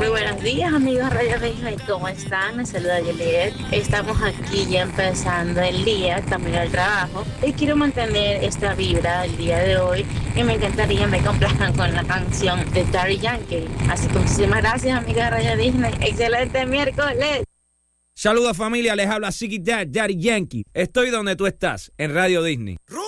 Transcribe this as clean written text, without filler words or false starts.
Muy buenos días, amigos Radio Disney, ¿cómo están? Me saluda Juliet. Estamos aquí ya empezando el día, también el trabajo, y quiero mantener esta vibra el día de hoy y me encantaría me complazcan con la canción de Daddy Yankee. Así que muchísimas gracias, amigos de Radio Disney. ¡Excelente miércoles! Saludos familia, les habla Ziggy Dad, Daddy Yankee. Estoy donde tú estás, en Radio Disney.